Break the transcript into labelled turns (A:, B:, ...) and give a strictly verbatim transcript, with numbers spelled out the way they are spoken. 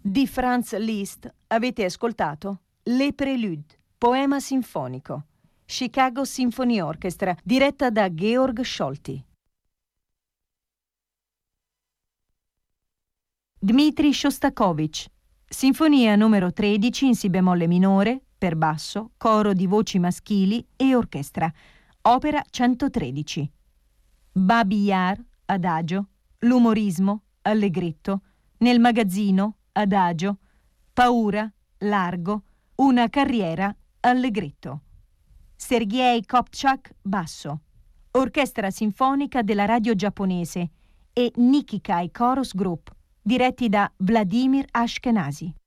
A: Di Franz Liszt avete ascoltato Le Prélude, poema sinfonico, Chicago Symphony Orchestra, diretta da Georg Scholti. Dmitri Shostakovich, Sinfonia numero tredici in Si bemolle minore, per basso, coro di voci maschili e orchestra, opera centotredici. Babi Yar, adagio, l'umorismo, allegretto, nel magazzino, adagio, paura, largo, una carriera, allegretto. Sergei Kopchak, basso, orchestra sinfonica della radio giapponese e Nikikai Chorus Group, diretti da Vladimir Ashkenazy.